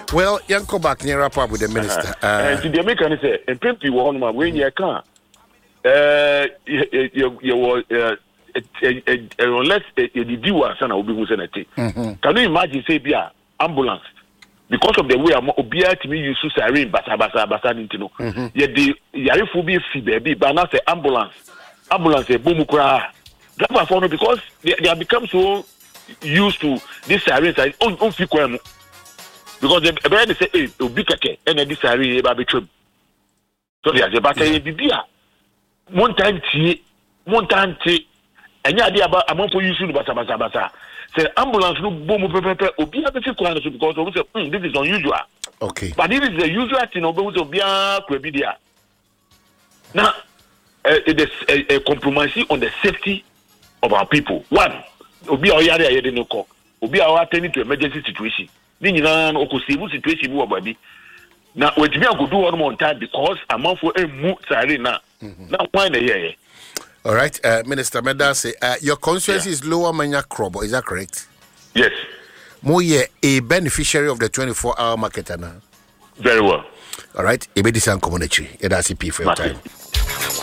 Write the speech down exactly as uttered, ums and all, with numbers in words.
Well, young go back near wrap up with the minister. And to the American say, and plenty one man when you can. Uh, you you uh, unless the viewers and I will be who's anything. Can you imagine say be a ambulance because of the way I'm obia to me use siren basa basa basa into no. Yet the yarifu be fee baby, but now say ambulance, ambulance a boom cry. Driver for no because they, they have become so used to this sirens. I don't don't feel quite because they they say hey, obi keke and this siren e ba betwem. So they are the battery bibia. One time tea, one time tea. And yeah, about a month for you to basa basa basa. Say ambulance no boom pepe obi have to call because we say mm, this is unusual. Okay. But this is the usual thing obi so bia kwebidia. Now, uh, it is a, a compromise on the safety of our people. One, obi a yare ayede no ko. Obi a attending to emergency situation. Ni nyina no okosibu situation bi obabi. Na wetimi agodo one more time because a month for a mu sare na. Na why na here. All right, uh, Minister Medase, uh, your constituency yeah. is Lower Manya Krobo, is that correct? Yes. More a beneficiary of the twenty-four hour market now. Very well. All right, Ebedi San Community, that's it for your time.